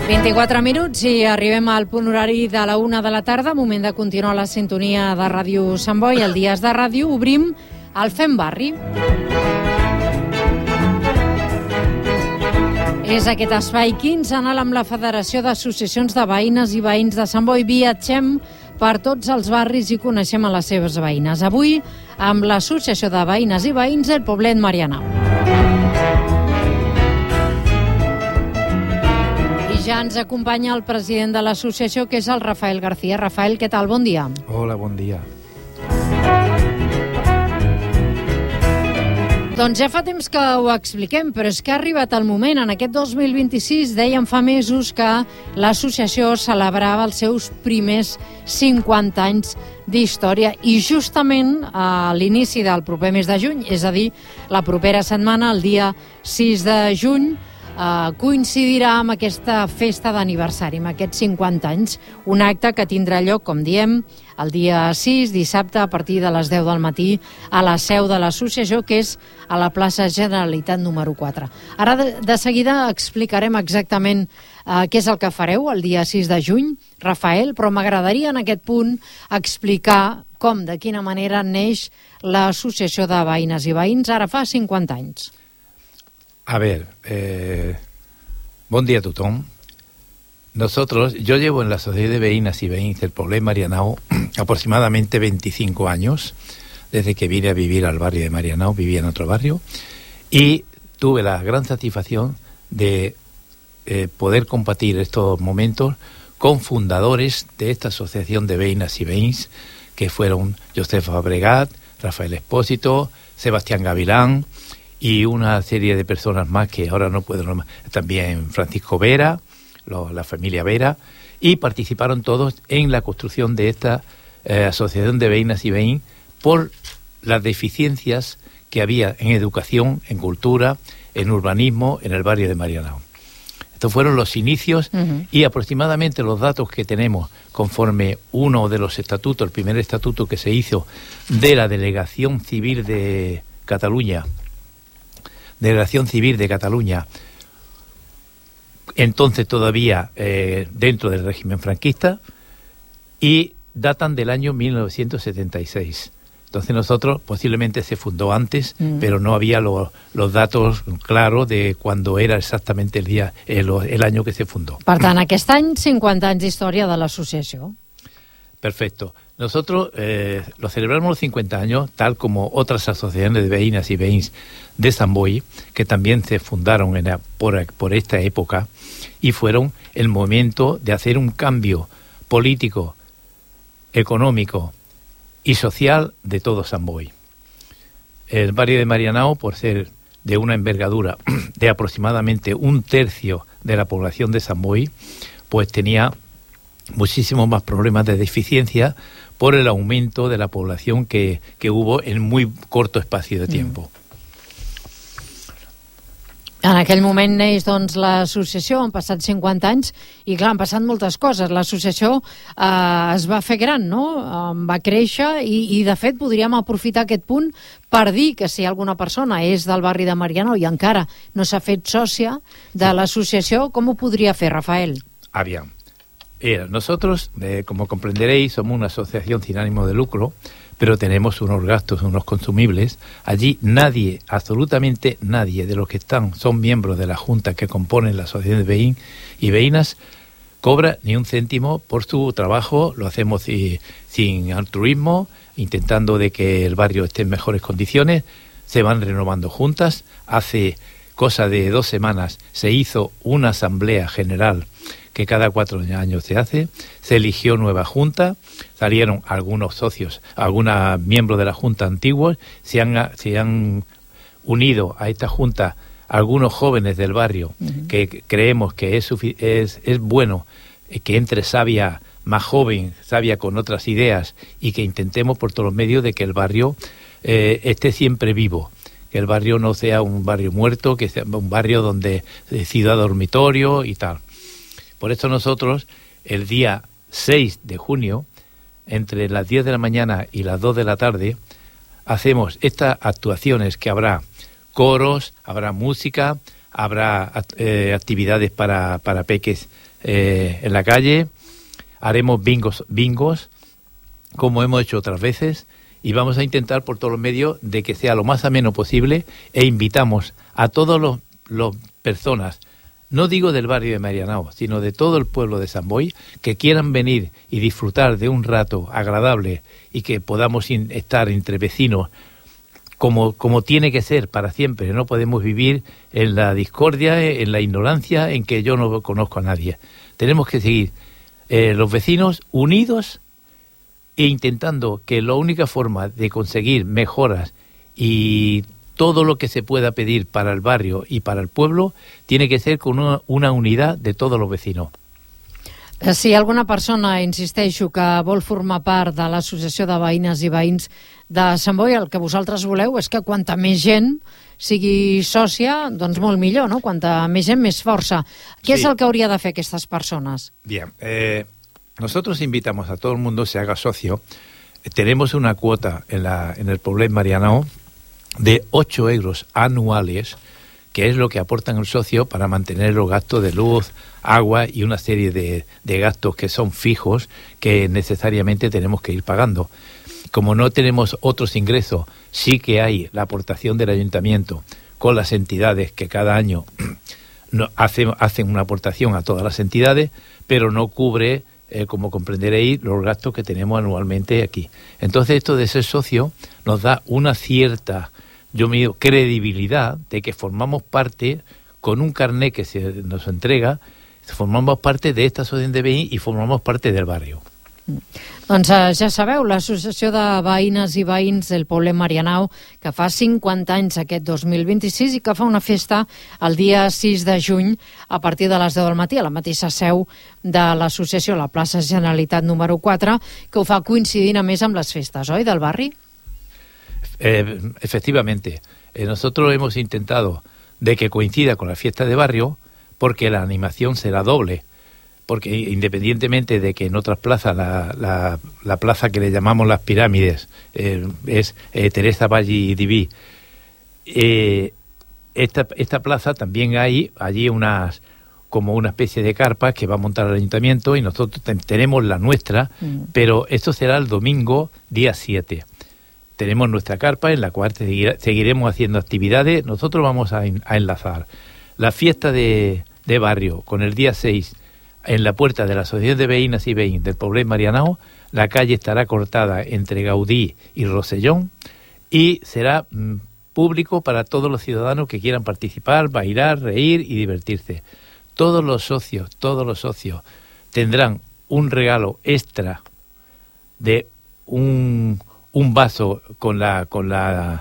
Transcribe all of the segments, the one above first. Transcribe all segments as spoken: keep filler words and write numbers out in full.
vint-i-quatre minuts i arribem al punt horari de la una de la tarda, moment de continuar la sintonia de Ràdio Sant Boi. El Dies de Ràdio obrim el Fem Barri. És aquest espai quinzenal amb la Federació d'Associacions de Veïnes i Veïns de Sant Boi. Viatgem per tots els barris i coneixem a les seves veïnes. Avui amb l'Associació de Veïnes i Veïns del Poblet Marianao. I ja ens acompanya el president de l'associació, que és el Rafael García. Rafael, què tal? Bon dia. Hola, bon dia. Doncs ja fa temps que ho expliquem, però és que ha arribat el moment. En aquest dos mil vint-i-sis dèiem fa mesos que l'associació celebrava els seus primers cinquanta anys d'història i justament a l'inici del proper mes de juny, és a dir, la propera setmana, el dia sis de juny, Uh, coincidirà amb aquesta festa d'aniversari, amb aquests cinquanta anys, un acte que tindrà lloc, com diem, el dia sis, dissabte, a partir de les deu del matí, a la seu de l'associació, que és a la plaça Generalitat número quatre. Ara, de, de seguida, explicarem exactament uh, què és el que fareu el dia sis de juny, Rafael, però m'agradaria en aquest punt explicar com, de quina manera neix l'Associació de Veïnes i Veïns ara fa cinquanta anys. A ver, eh, buen día a tothom. Nosotros, yo llevo en la Sociedad de Veïnes y Veïns del Poblet Marianao aproximadamente veinticinco años, desde que vine a vivir al barrio de Marianao, vivía en otro barrio, y tuve la gran satisfacción de eh, poder compartir estos momentos con fundadores de esta Asociación de Veïnes y Veïns, que fueron Josep Fabregat, Rafael Espósito, Sebastián Gavilán, y una serie de personas más que ahora no puedo nombrar, también Francisco Vera, lo, la familia Vera, y participaron todos en la construcción de esta eh, Asociación de Veïnes y Veïns por las deficiencias que había en educación, en cultura, en urbanismo, en el barrio de Marianao. Estos fueron los inicios uh-huh. y aproximadamente los datos que tenemos conforme uno de los estatutos, el primer estatuto que se hizo de la Delegación Civil de Cataluña, Delegación Civil de Cataluña, entonces todavía eh, dentro del régimen franquista, y datan del año mil novecientos setenta y seis. Entonces nosotros posiblemente se fundó antes, mm. pero no había lo, los datos claros de cuándo era exactamente el día, el, el año que se fundó. Per tant, aquest any, cinquanta anys d'història de l'associació. Perfecto. Nosotros eh, lo celebramos los cincuenta años, tal como otras asociaciones de veïnes y veïns de Sant Boi, que también se fundaron en la, por, por esta época, y fueron el momento de hacer un cambio político, económico y social de todo Sant Boi. El barrio de Marianao, por ser de una envergadura de aproximadamente un tercio de la población de Sant Boi, pues tenía muchísimos más problemas de deficiencia por el aumento de la población que, que hubo en muy corto espacio de tiempo. En aquell moment neix doncs, l'associació, han passat cinquanta anys i clar, han passat moltes coses. L'associació eh, es va fer gran, no? Eh, va créixer i, i de fet podríem aprofitar aquest punt per dir que si alguna persona és del barri de Marianao i encara no s'ha fet sòcia de l'associació, com ho podria fer, Rafael? Aviam. Eh, nosotros, eh, como comprenderéis, somos una asociación sin ánimo de lucro, pero tenemos unos gastos, unos consumibles. Allí nadie, absolutamente nadie de los que están, son miembros de la junta que componen la asociación de veïns y veïnes, cobra ni un céntimo por su trabajo. Lo hacemos y, sin altruismo, intentando de que el barrio esté en mejores condiciones. Se van renovando juntas. Hace cosa de dos semanas se hizo una asamblea general que cada cuatro años se hace, se eligió nueva junta, salieron algunos socios, algunos miembros de la junta antiguos, se han, se han unido a esta junta algunos jóvenes del barrio uh-huh. que creemos que es, es, es bueno que entre sabia más joven, sabia con otras ideas, y que intentemos por todos los medios de que el barrio eh, esté siempre vivo. Que el barrio no sea un barrio muerto, que sea un barrio donde eh, ciudad dormitorio y tal. Por eso nosotros, el día seis de junio, entre las diez de la mañana y las dos de la tarde, hacemos estas actuaciones que habrá coros, habrá música, habrá eh, actividades para, para peques eh, en la calle, haremos bingos, bingos, como hemos hecho otras veces, y vamos a intentar por todos los medios de que sea lo más ameno posible, e invitamos a todas las personas, no digo del barrio de Marianao, sino de todo el pueblo de San Boi, que quieran venir y disfrutar de un rato agradable y que podamos in, estar entre vecinos como, como tiene que ser para siempre. No podemos vivir en la discordia, en la ignorancia, en que yo no conozco a nadie. Tenemos que seguir eh, los vecinos unidos e intentando que la única forma de conseguir mejoras y todo lo que se pueda pedir para el barrio y para el pueblo tiene que ser con una, una unidad de todos los vecinos. Si alguna persona, insisteixo, que vol formar part de l'Associació de Veïnes i Veïns de Sant Boi, el que vosaltres voleu és que quanta més gent sigui sòcia, doncs molt millor, no? Quanta més gent, més força. Què sí. és el que hauria de fer aquestes persones? Bien, eh, nosotros invitamos a todo el mundo se haga socio. Tenemos una cuota en, la, en el Poblet Marianao de ocho euros anuales, que es lo que aportan el socio para mantener los gastos de luz, agua y una serie de, de gastos que son fijos que necesariamente tenemos que ir pagando. Como no tenemos otros ingresos, sí que hay la aportación del ayuntamiento con las entidades que cada año no, hacen, hacen una aportación a todas las entidades, pero no cubre, eh, como comprenderéis, los gastos que tenemos anualmente aquí. Entonces esto de ser socio nos da una cierta, yo me digo, credibilidad de que formamos parte, con un carnet que se nos entrega, formamos parte de esta asociación de veïns i formamos parte del barrio. Doncs eh, ja sabeu, l'Associació de Veïnes i Veïns del Poblet Marianao, que fa cinquanta anys aquest dos mil vint-i-sis i que fa una festa el dia sis de juny a partir de les deu del matí a la mateixa seu de l'associació, a la plaça Generalitat número quatre, que ho fa coincidint a més amb les festes, oi, del barri? Eh, efectivamente, eh, nosotros hemos intentado de que coincida con la fiesta de barrio porque la animación será doble, porque independientemente de que en otras plazas, la, la, la plaza que le llamamos las pirámides eh, es eh, Teresa Valle Diví, eh, esta, esta plaza también hay allí unas como una especie de carpas que va a montar el ayuntamiento y nosotros ten, tenemos la nuestra, mm. pero esto será el domingo día siete. Tenemos nuestra carpa en la cual seguir, seguiremos haciendo actividades. Nosotros vamos a, a enlazar la fiesta de, de barrio con el día seis en la puerta de la Asociación de Veïnes i Veïns del Poblet Marianao. La calle estará cortada entre Gaudí y Rosellón y será mm, público para todos los ciudadanos que quieran participar, bailar, reír y divertirse. Todos los socios, todos los socios tendrán un regalo extra de un... un vaso con la con la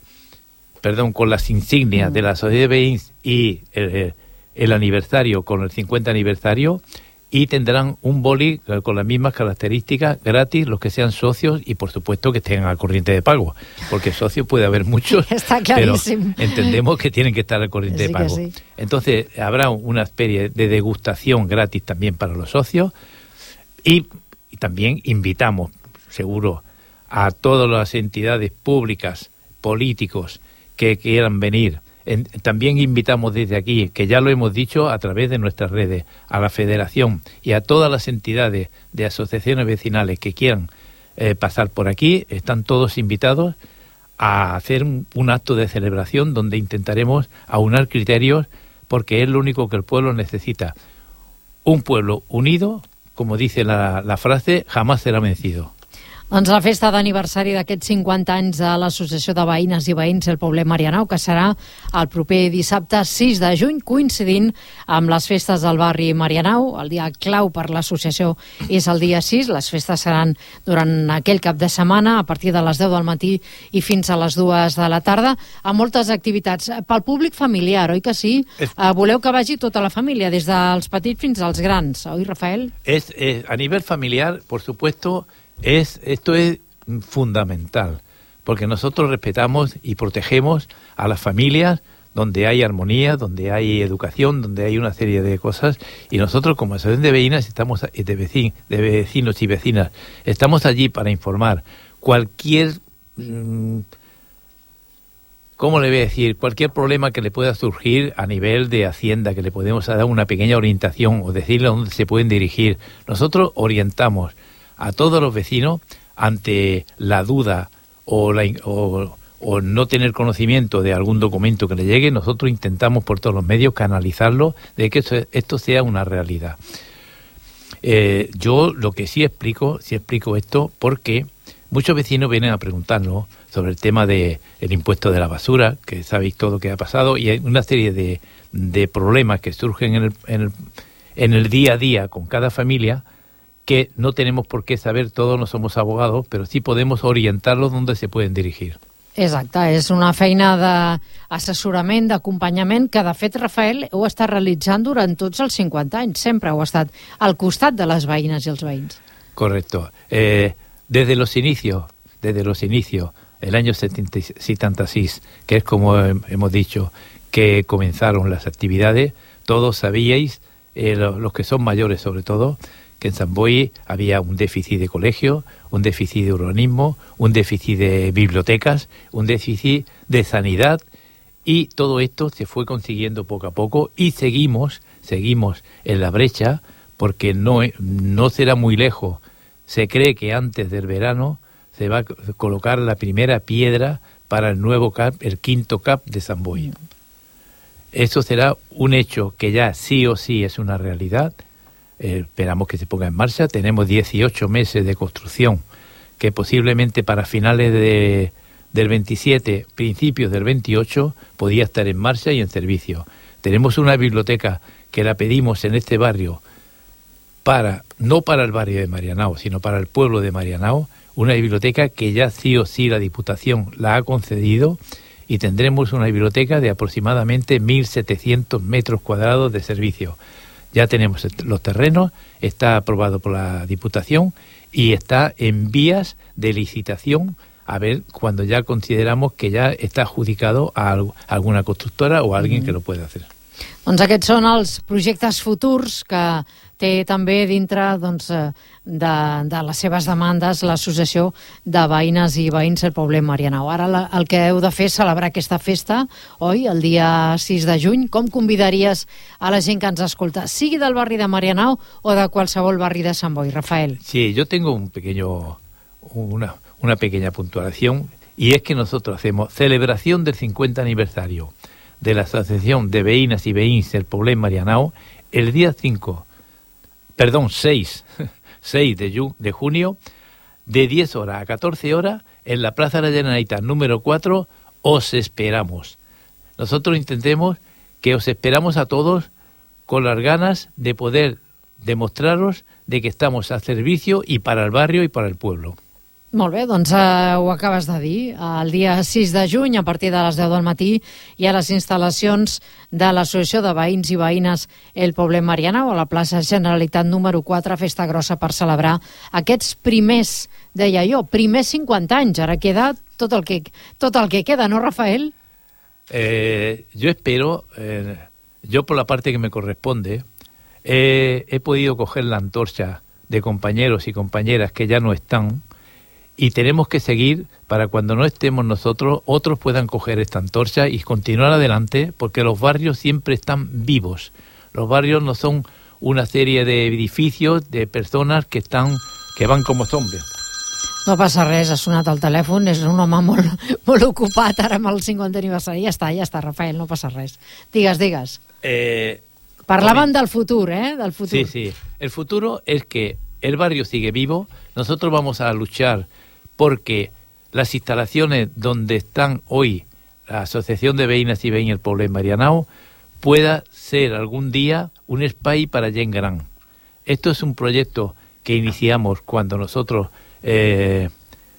perdón con las insignias mm. de la Sociedad de Veïns y el, el aniversario con el cincuenta aniversario, y tendrán un boli con las mismas características gratis los que sean socios y por supuesto que estén al corriente de pago, porque socios puede haber muchos. Está pero clarísimo. Entendemos que tienen que estar al corriente sí de pago. sí. Entonces habrá una especie de degustación gratis también para los socios y, y también invitamos seguro a todas las entidades públicas, políticos que quieran venir. En, también invitamos desde aquí, que ya lo hemos dicho a través de nuestras redes, a la Federación y a todas las entidades de asociaciones vecinales que quieran eh, pasar por aquí. Están todos invitados a hacer un, un acto de celebración donde intentaremos aunar criterios, porque es lo único que el pueblo necesita. Un pueblo unido, como dice la, la frase, jamás será vencido. Doncs la festa d'aniversari d'aquests cinquanta anys de l'Associació de Veïnes i Veïns del Poblet Marianao, que serà el proper dissabte sis de juny, coincidint amb les festes del barri Marianao. El dia clau per l'associació és el dia sis. Les festes seran durant aquell cap de setmana, a partir de les deu del matí i fins a les dues de la tarda, amb moltes activitats. Pel públic familiar, oi que sí? Es... Uh, voleu que vagi tota la família, des dels petits fins als grans, oi, Rafael? Es, eh, a nivell familiar, por supuesto. Es, esto es fundamental, porque nosotros respetamos y protegemos a las familias donde hay armonía, donde hay educación, donde hay una serie de cosas, y nosotros como asociación de veïnes estamos de, vecin, de vecinos y vecinas, estamos allí para informar cualquier mmm, ¿cómo le voy a decir? Cualquier problema que le pueda surgir a nivel de Hacienda, que le podemos dar una pequeña orientación o decirle a dónde se pueden dirigir. Nosotros orientamos a todos los vecinos ante la duda o, la, o, o no tener conocimiento de algún documento que le llegue. Nosotros intentamos por todos los medios canalizarlo de que esto, esto sea una realidad. Eh, yo lo que sí explico, sí explico esto porque muchos vecinos vienen a preguntarnos sobre el tema de el impuesto de la basura, que sabéis todo lo que ha pasado, y hay una serie de, de problemas que surgen en el, en, el, en el día a día con cada familia, que no tenemos por qué saber, todos no somos abogados, pero sí podemos orientarlos donde se pueden dirigir. Exacte, és una feina d'assessorament, d'acompanyament, que de fet, Rafael, heu estat realitzant durant tots els cinquanta anys, sempre heu estat al costat de les veïnes i els veïns. Correcto. Eh, desde los inicios, desde los inicios, el año setenta y seis, que es como hemos dicho, que comenzaron las actividades, todos sabíais, eh, los, los que son mayores sobre todo, que en Sant Boi había un déficit de colegio, un déficit de urbanismo, un déficit de bibliotecas, un déficit de sanidad, y todo esto se fue consiguiendo poco a poco y seguimos, seguimos en la brecha, porque no, no será muy lejos. Se cree que antes del verano se va a colocar la primera piedra para el nuevo C A P, el quinto C A P de Sant Boi. Eso será un hecho que ya sí o sí es una realidad. Eh, esperamos que se ponga en marcha. Tenemos dieciocho meses de construcción, que posiblemente para finales de, del veintisiete, principios del veintiocho, podía estar en marcha y en servicio. Tenemos una biblioteca que la pedimos en este barrio, para no para el barrio de Marianao, sino para el pueblo de Marianao, una biblioteca que ya sí o sí la Diputación la ha concedido, y tendremos una biblioteca de aproximadamente mil setecientos metros cuadrados de servicio. Ya tenemos los terrenos, está aprobado por la Diputación y está en vías de licitación, a ver cuando ya consideramos que ya está adjudicado a alguna constructora o a alguien mm. que lo pueda hacer. Doncs aquests són els projectes futurs que té també dintre doncs, de, de les seves demandes l'Associació de Veïnes i Veïns del Poblet Marianao. Ara la, el que heu de fer és celebrar aquesta festa, oi? El dia sis de juny. Com convidaries a la gent que ens escolta, sigui del barri de Marianao o de qualsevol barri de Sant Boi, Rafael? Sí, yo tengo un pequeño, una, una pequeña puntuación, y es que nosotros hacemos celebración del cincuenta aniversario de la Asociación de Veïnes y Veïns del Poblet Marianao el día cinco, perdón, seis, seis de, ju, de junio, de diez horas a catorce horas, en la Plaza de la Generalitat número cuatro. Os esperamos. Nosotros intentemos que os esperamos a todos con las ganas de poder demostraros de que estamos a servicio y para el barrio y para el pueblo. Molt bé, doncs uh, ho acabes de dir. El dia sis de juny, a partir de les deu del matí, hi ha les instal·lacions de l'Associació de Veïns i Veïnes El Poblet Marianao a la plaça Generalitat número quatre, festa grossa per celebrar aquests primers, deia jo, primers cinquanta anys. Ara queda tot el que, tot el que queda, ¿no, Rafael? Eh, yo espero, eh, yo por la parte que me corresponde, eh, he podido coger la antorcha de compañeros y compañeras que ya no están, y tenemos que seguir para cuando no estemos nosotros, otros puedan coger esta antorcha y continuar adelante, porque los barrios siempre están vivos. Los barrios no son una serie de edificios, de personas que están, que van como zombies. No passa res, ha sonat el telèfon, és un home molt, molt ocupat ara amb el cinquanta aniversari. Ja està, ja està, Rafael, no passa res. Digues, digues. Eh, Parlaven del futur, ¿eh? Del futur. Sí, sí. El futuro es que el barrio sigue vivo, nosotros vamos a luchar porque las instalaciones donde están hoy la Asociación de Veïnes y Veïns del Poblet Marianao pueda ser algún día un espai para gent gran. Esto es un proyecto que iniciamos cuando nosotros eh,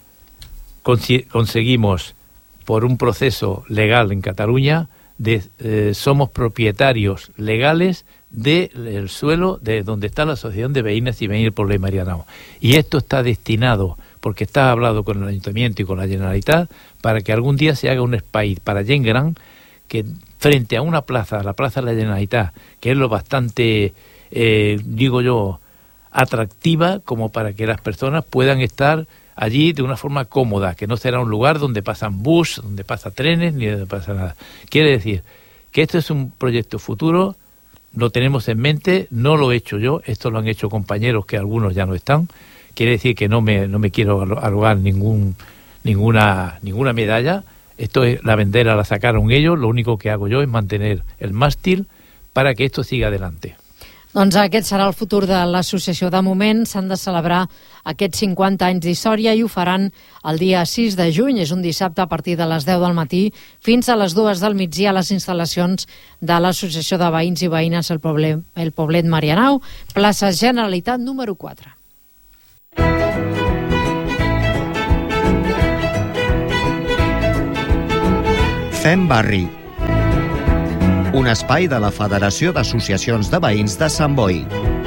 cons- conseguimos por un proceso legal en Cataluña, de, eh, somos propietarios legales del suelo de donde está la Asociación de Veïnes y Veïns del Poblet Marianao. Y esto está destinado, porque está hablado con el Ayuntamiento y con la Generalitat, para que algún día se haga un espai para gent gran, que frente a una plaza, la Plaza de la Generalitat, que es lo bastante, eh, digo yo, atractiva como para que las personas puedan estar allí de una forma cómoda, que no será un lugar donde pasan bus, donde pasa trenes, ni donde pasa nada. Quiere decir que esto es un proyecto futuro, lo tenemos en mente, no lo he hecho yo, esto lo han hecho compañeros que algunos ya no están. Quiere decir que no me, no me quiero arrogar ningún, ninguna, ninguna medalla. Esto es, la bandera la sacaron ellos, lo único que hago yo es mantener el mástil para que esto siga adelante. Doncs aquest serà el futur de l'associació. De moment s'han de celebrar aquests cinquanta anys d'història i ho faran el dia sis de juny, és un dissabte a partir de les deu del matí fins a les dues del migdia a les instal·lacions de l'Associació de Veïns i Veïnes El Poblet, el Poblet Marianao, plaça Generalitat número quatre. Fem barri. Un espai de la Federació d'Associacions de Veïns de Sant Boi.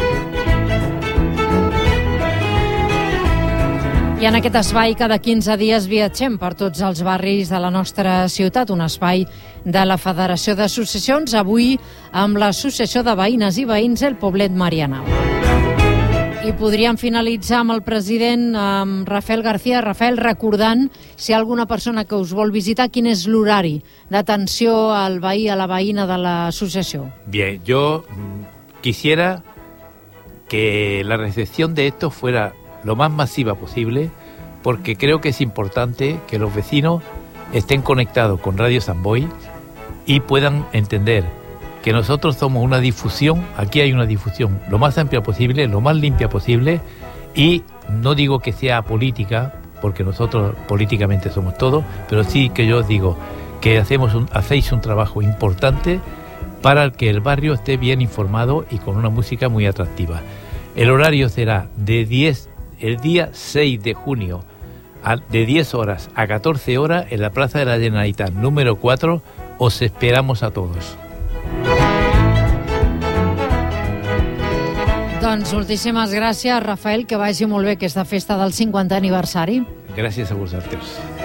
I en aquest espai cada quinze dies viatgem per tots els barris de la nostra ciutat, un espai de la Federació d'Associacions, avui amb l'Associació de Veïnes i Veïns El Poblet Marianao. I podríem finalitzar amb el president, amb Rafael García. Rafael, recordant, si hi ha alguna persona que us vol visitar, quin és l'horari d'atenció al veí, a la veïna de l'associació? Bien, yo quisiera que la recepción de esto fuera lo más masiva posible, porque creo que es importante que los vecinos estén conectados con Radio Sant Boi y puedan entender que nosotros somos una difusión, aquí hay una difusión lo más amplia posible, lo más limpia posible, y no digo que sea política, porque nosotros políticamente somos todos, pero sí que yo digo que hacemos un, hacéis un trabajo importante para que el barrio esté bien informado y con una música muy atractiva. El horario será de diez, el día seis de junio, a, de diez horas a catorce horas en la Plaza de la Generalitat número cuatro. Os esperamos a todos. Doncs moltíssimes gràcies, Rafael, que vagi molt bé aquesta festa del cinquantè aniversari. Gràcies a vosaltres.